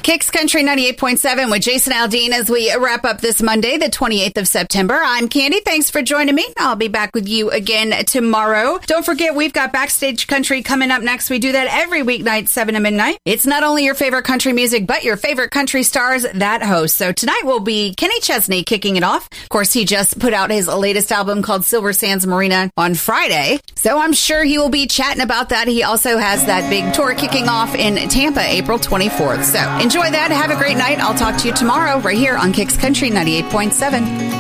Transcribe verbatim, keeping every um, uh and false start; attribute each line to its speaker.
Speaker 1: Kicks Country ninety-eight point seven with Jason Aldean as we wrap up this Monday, the twenty-eighth of September. I'm Candy. Thanks for joining me. I'll be back with you again tomorrow. Don't forget, we've got Backstage Country coming up next. We do that every weeknight, seven to midnight. It's not only your favorite country music, but your favorite country stars that host. So tonight will be Kenny Chesney kicking it off. Of course, he just put out his latest album called Silver Sands Marina on Friday. So I'm sure he will be chatting about that. He also has that big tour kicking off in Tampa, April twenty-fourth. So enjoy that. Have a great night. I'll talk to you tomorrow right here on Kicks Country ninety-eight point seven.